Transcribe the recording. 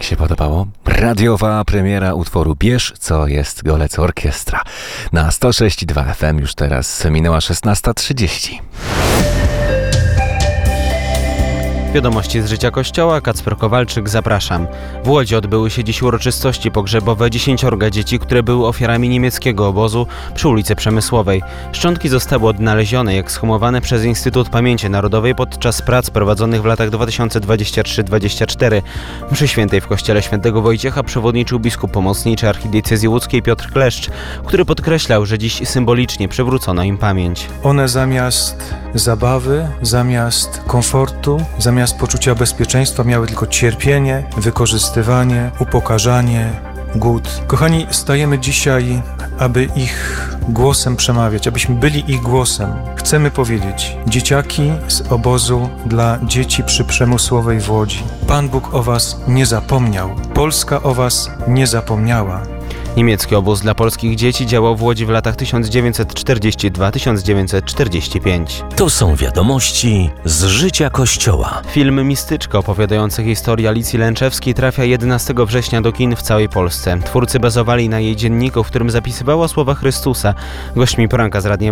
Jak się podobało? Radiowa premiera utworu Bierz, co jest Golec Orkiestra. Na 106,2 FM już teraz minęła 16:30. Wiadomości z życia Kościoła, Kacper Kowalczyk, zapraszam. W Łodzi odbyły się dziś uroczystości pogrzebowe 10 dzieci, które były ofiarami niemieckiego obozu przy ulicy Przemysłowej. Szczątki zostały odnalezione i ekshumowane przez Instytut Pamięci Narodowej podczas prac prowadzonych w latach 2023-2024. Mszy świętej w kościele świętego Wojciecha przewodniczył biskup pomocniczy archidiecezji łódzkiej Piotr Kleszcz, który podkreślał, że dziś symbolicznie przywrócono im pamięć. One zamiast zabawy, zamiast komfortu, zamiast poczucia bezpieczeństwa miały tylko cierpienie, wykorzystywanie, upokarzanie, głód. Kochani, stajemy dzisiaj, aby ich głosem przemawiać, abyśmy byli ich głosem. Chcemy powiedzieć, dzieciaki z obozu dla dzieci przy Przemysłowej w Łodzi. Pan Bóg o was nie zapomniał. Polska o was nie zapomniała. Niemiecki obóz dla polskich dzieci działał w Łodzi w latach 1942-1945. To są wiadomości z życia Kościoła. Film Mistyczka opowiadający historię Alicji Lęczewskiej trafia 11 września do kin w całej Polsce. Twórcy bazowali na jej dzienniku, w którym zapisywała słowa Chrystusa. Gośćmi poranka z Radiem